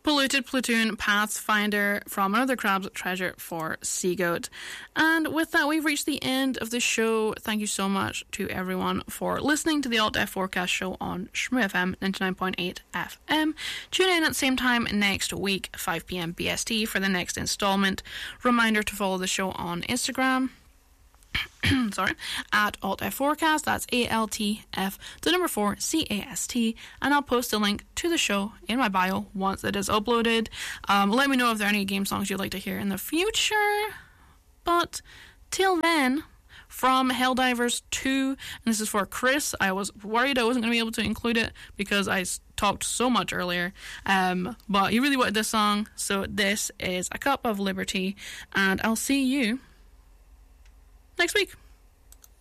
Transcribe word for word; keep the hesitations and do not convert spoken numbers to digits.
Polluted Platoon Pathfinder from Another Crab's Treasure for Seagoat. And with that, we've reached the end of the show. Thank you so much to everyone for listening to the Alt F Forecast show on Shmoo F M ninety-nine point eight F M. Tune in at the same time next week, five p.m. B S T, for the next installment. Reminder to follow the show on Instagram. Sorry, at Alt F Forecast. That's A L T F, the number four, C A S T, and I'll post a link to the show in my bio once it is uploaded. Um, let me know if there are any game songs you'd like to hear in the future. But till then, from Helldivers two, and this is for Chris. I was worried I wasn't going to be able to include it because I talked so much earlier, um, but he really wanted this song, so this is A Cup of Liberty, and I'll see you next week.